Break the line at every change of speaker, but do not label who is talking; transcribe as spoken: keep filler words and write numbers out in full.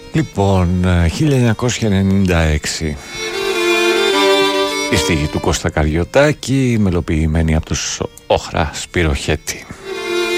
Λοιπόν, χίλια εννιακόσια ενενήντα έξι, η στίχη του Κώστα Καριωτάκη, μελοποιημένη από τους Όχρα Σπυροχέτη.